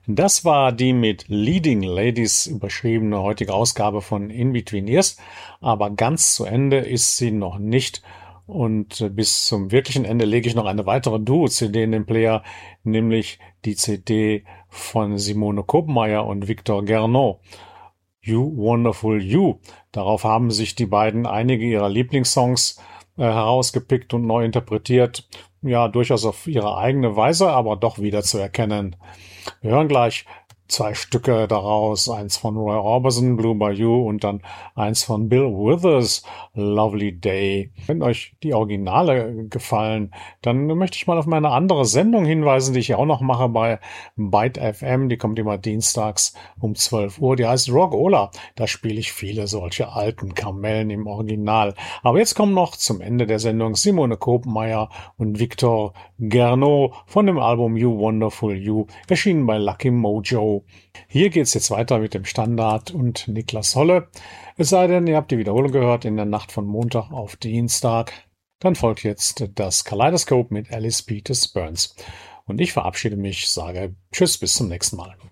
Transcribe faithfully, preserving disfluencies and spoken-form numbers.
Das war die mit Leading Ladies überschriebene heutige Ausgabe von In Between Ears, aber ganz zu Ende ist sie noch nicht. Und äh, bis zum wirklichen Ende lege ich noch eine weitere Duo-C D in den Player, nämlich die C D von Simone Koppenmeier und Victor Gernot. You Wonderful You. Darauf haben sich die beiden einige ihrer Lieblingssongs äh, herausgepickt und neu interpretiert. Ja, durchaus auf ihre eigene Weise, aber doch wieder zu erkennen. Wir hören gleich zwei Stücke daraus, eins von Roy Orbison, Blue Bayou, und dann eins von Bill Withers, Lovely Day. Wenn euch die Originale gefallen, dann möchte ich mal auf meine andere Sendung hinweisen, die ich ja auch noch mache bei Byte F M. Die kommt immer dienstags um zwölf Uhr. Die heißt Rock Ola. Da spiele ich viele solche alten Kamellen im Original. Aber jetzt kommen noch zum Ende der Sendung Simone Koppenmeier und Victor Gernot von dem Album You Wonderful You, erschienen bei Lucky Mojo. Hier geht's jetzt weiter mit dem Standard und Niklas Holle. Es sei denn, ihr habt die Wiederholung gehört in der Nacht von Montag auf Dienstag. Dann folgt jetzt das Kaleidoskop mit Alice Peters Burns. Und ich verabschiede mich, sage Tschüss, bis zum nächsten Mal.